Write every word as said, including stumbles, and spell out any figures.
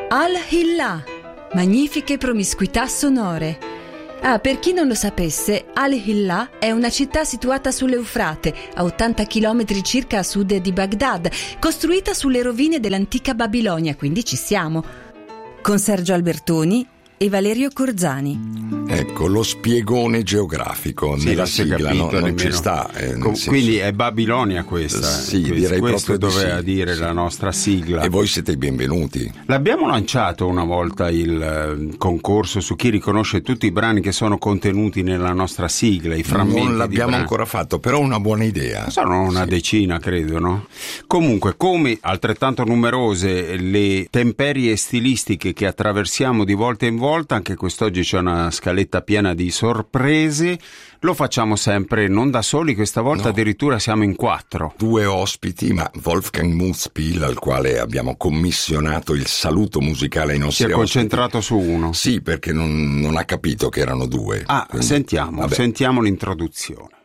Al-Hillah, magnifiche promiscuità sonore. Ah, per chi non lo sapesse, Al-Hillah è una città situata sull'Eufrate, a ottanta chilometri circa a sud di Baghdad, costruita sulle rovine dell'antica Babilonia, quindi ci siamo. Con Sergio Albertoni e Valerio Corzani. Ecco lo spiegone geografico, sì, nella sigla capito, no, non nemmeno. ci sta. Eh, Com- senso... Quindi è Babilonia questa. Sì, questo, direi questo proprio doveva di sì. dire sì. la nostra sigla. E voi siete i benvenuti. L'abbiamo lanciato una volta il eh, concorso su chi riconosce tutti i brani che sono contenuti nella nostra sigla, i frammenti. Non l'abbiamo di ancora fatto, però è una buona idea. Sono una sì. decina, credo, no? Comunque, come altrettanto numerose le temperie stilistiche che attraversiamo di volta in volta, anche quest'oggi c'è una scaletta piena di sorprese. Lo facciamo sempre non da soli, questa volta no. addirittura siamo in quattro. Due ospiti, ma Wolfgang Muthspiel, al quale abbiamo commissionato il saluto musicale ai nostri ospiti. Si è concentrato ospiti. su uno. Sì, perché non, non ha capito che erano due. Ah, quindi, sentiamo, vabbè. sentiamo l'introduzione.